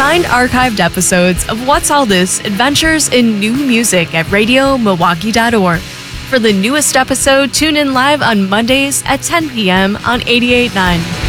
Find archived episodes of What's All This Adventures in New Music at radiomilwaukee.org. For the newest episode, tune in live on Mondays at 10 p.m. on 88.9.